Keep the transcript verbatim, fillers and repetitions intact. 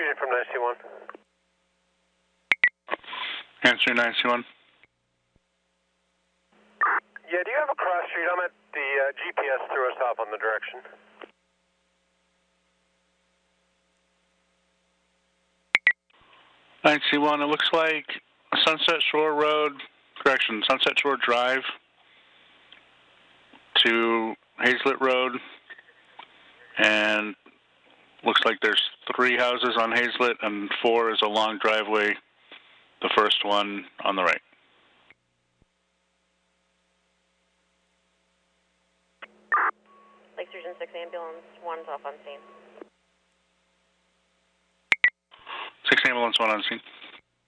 Fusion from nine C one. Answer nine C one. Yeah, do you have a cross street? I'm at the uh, G P S threw us off on the direction. nine C one, it looks like Sunset Shore Road, correction, Sunset Shore Drive to Hazlet Road, and looks like there's three houses on Hazlet and four is a long driveway, the first one on the right. Lake Sturgeon six ambulance, one's off on scene. six ambulance, one on scene.